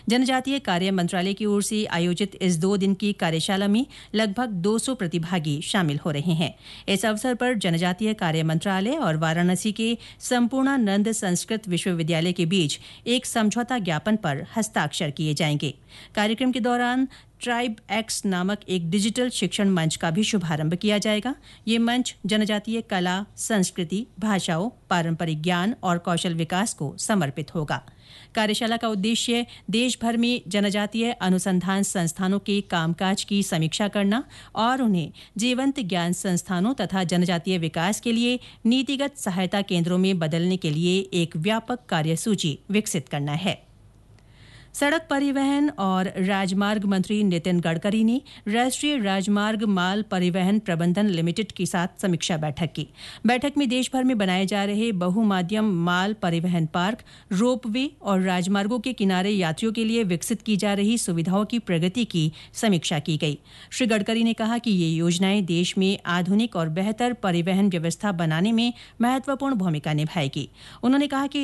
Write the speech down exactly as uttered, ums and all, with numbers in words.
जनजातीय कार्य मंत्रालय की ओर से आयोजित इस दो दिन की कार्यशाला में लगभग दो सौ प्रतिभागी शामिल हो रहे हैं। इस अवसर पर जनजातीय कार्य मंत्रालय और वाराणसी के संपूर्णानंद संस्कृत विश्वविद्यालय के बीच एक समझौता ज्ञापन पर हस्ताक्षर किए जाएंगे। कार्यक्रम के दौरान ट्राइब एक्स नामक एक डिजिटल शिक्षण मंच का भी शुभारंभ किया जाएगा। ये मंच जनजातीय कला, संस्कृति, भाषाओं, पारंपरिक ज्ञान और कौशल विकास को समर्पित होगा। कार्यशाला का उद्देश्य देश भर में जनजातीय अनुसंधान संस्थानों के कामकाज की समीक्षा करना और उन्हें जीवंत ज्ञान संस्थानों तथा जनजातीय विकास के लिए नीतिगत सहायता केंद्रों में बदलने के लिए एक व्यापक कार्यसूची विकसित करना है। सड़क परिवहन और राजमार्ग मंत्री नितिन गडकरी ने राष्ट्रीय राजमार्ग माल परिवहन प्रबंधन लिमिटेड के साथ समीक्षा बैठक की। बैठक में देश भर में बनाए जा रहे बहुमाध्यम माल परिवहन पार्क, रोपवे और राजमार्गों के किनारे यात्रियों के लिए विकसित की जा रही सुविधाओं की प्रगति की समीक्षा की गई। श्री गडकरी ने कहा कि ये योजनाएं देश में आधुनिक और बेहतर परिवहन व्यवस्था बनाने में महत्वपूर्ण भूमिका निभाएगी। उन्होंने कहा कि